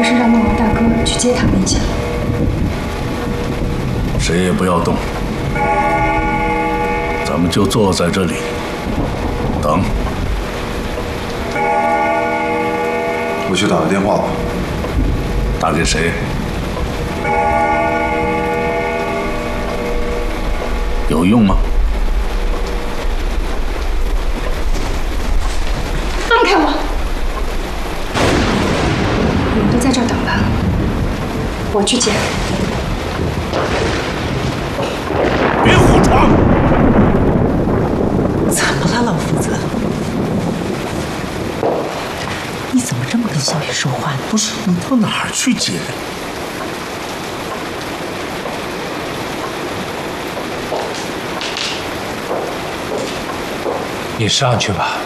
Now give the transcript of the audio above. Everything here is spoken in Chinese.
说是让孟王大哥去接他们一下。 谁也不要动，咱们就坐在这里等。 我去打个电话吧。 打给谁？有用吗？ 放开我！你们都在这儿等吧，我去接。 别胡闯！ 怎么了，老夫子？你怎么这么跟小雨说话呢？ 不是你到哪儿去接？ 你上去吧。